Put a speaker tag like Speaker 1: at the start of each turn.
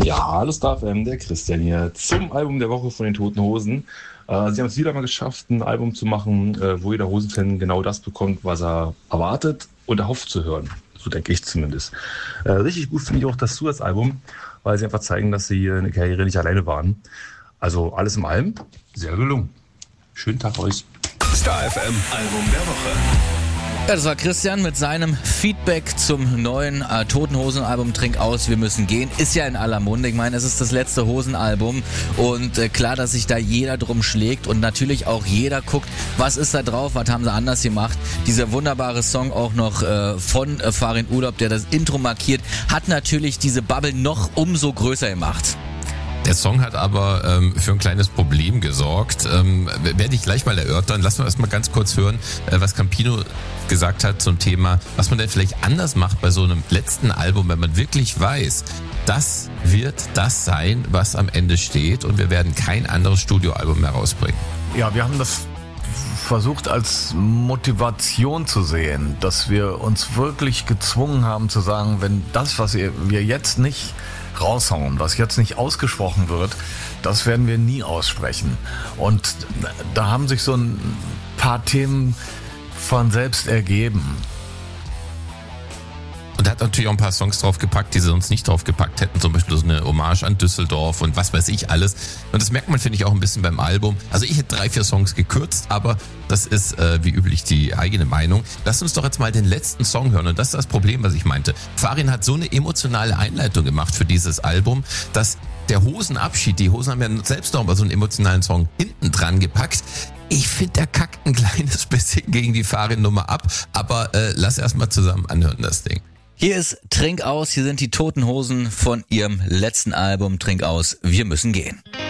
Speaker 1: Ja, hallo Star FM, der Christian hier zum Album der Woche von den Toten Hosen. Sie haben es wieder mal geschafft, ein Album zu machen, wo jeder Hosenfan genau das bekommt, was er erwartet und erhofft zu hören. So denke ich zumindest. Richtig gut finde ich auch das Zusatzalbum, weil sie einfach zeigen, dass sie eine Karriere nicht alleine waren. Also alles in allem sehr gelungen. Schönen Tag euch.
Speaker 2: Star FM Album der Woche.
Speaker 3: Ja, das war Christian mit seinem Feedback zum neuen Toten Hosen Album Trink aus, wir müssen gehen. Ist ja in aller Munde. Ich meine, es ist das letzte Hosenalbum und klar, dass sich da jeder drum schlägt und natürlich auch jeder guckt, was ist da drauf, was haben sie anders gemacht. Dieser wunderbare Song auch noch von Farin Urlaub, der das Intro markiert, hat natürlich diese Bubble noch umso größer gemacht.
Speaker 4: Der Song hat aber für ein kleines Problem gesorgt. Werde ich gleich mal erörtern. Lassen wir erst mal ganz kurz hören, was Campino gesagt hat zum Thema, was man denn vielleicht anders macht bei so einem letzten Album, wenn man wirklich weiß, das wird das sein, was am Ende steht und wir werden kein anderes Studioalbum mehr rausbringen.
Speaker 5: Ja, wir haben das versucht als Motivation zu sehen, dass wir uns wirklich gezwungen haben zu sagen, wenn das, was wir jetzt nicht raushauen, was jetzt nicht ausgesprochen wird, das werden wir nie aussprechen. Und da haben sich so ein paar Themen von selbst ergeben.
Speaker 4: Und er hat natürlich auch ein paar Songs draufgepackt, die sie sonst nicht draufgepackt hätten. Zum Beispiel so eine Hommage an Düsseldorf und was weiß ich alles. Und das merkt man, finde ich, auch ein bisschen beim Album. Also ich hätte 3-4 Songs gekürzt, aber das ist wie üblich die eigene Meinung. Lass uns doch jetzt mal den letzten Song hören. Und das ist das Problem, was ich meinte. Farin hat so eine emotionale Einleitung gemacht für dieses Album, dass der Hosenabschied, die Hosen haben ja selbst noch mal so einen emotionalen Song hinten dran gepackt. Ich finde, der kackt ein kleines bisschen gegen die Farin-Nummer ab. Aber lass erst mal zusammen anhören, das Ding.
Speaker 3: Hier ist Trink aus, hier sind die Toten Hosen von ihrem letzten Album Trink aus, wir müssen gehen.